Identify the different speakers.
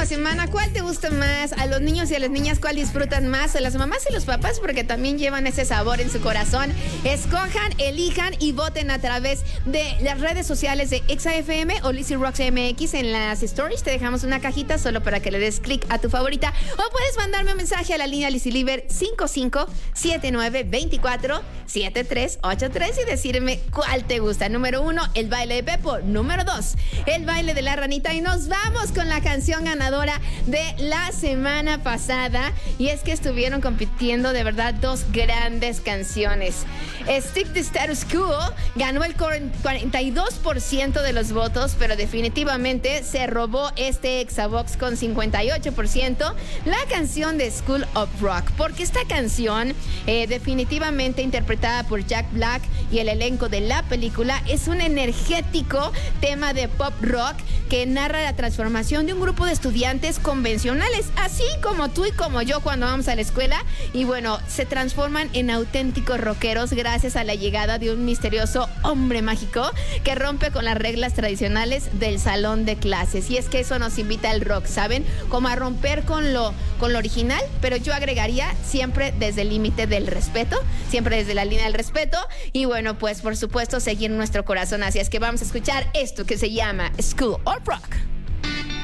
Speaker 1: próxima semana, ¿cuál te gusta más? A los niños y a las niñas, ¿cuál disfrutan más? A las mamás y los papás, porque también llevan ese sabor en su corazón. Escojan, elijan y voten a través de las redes sociales de XAFM o Lizzy Rocks MX. En las stories te dejamos una cajita solo para que le des clic a tu favorita. O puedes mandarme un mensaje a la línea LizzyLiver 5579247383 y decirme cuál te gusta. Número 1, el baile de Pepo. Número 2, el baile de la ranita. Y nos vamos con la canción ganadora de la semana pasada. Y es que estuvieron compitiendo de verdad dos grandes canciones. Stick the Status Quo ganó el 42% de los votos, pero definitivamente se robó este Exavox con 58%. La canción de School of Rock, porque esta canción definitivamente interpretada por Jack Black y el elenco de la película es un energético tema de pop rock que narra la transformación de un grupo de estudiantes convencionales, así como tú y como yo cuando vamos a la escuela, y bueno, se transforman en auténticos rockeros gracias a la llegada de un misterioso hombre mágico que rompe con las reglas tradicionales del salón de clases. Y es que eso nos invita al rock, ¿saben? Como a romper con lo original, pero yo agregaría siempre desde el límite del respeto, siempre desde la línea del respeto, y bueno, pues por supuesto seguir nuestro corazón. Así es que vamos a escuchar esto que se llama School of Rock.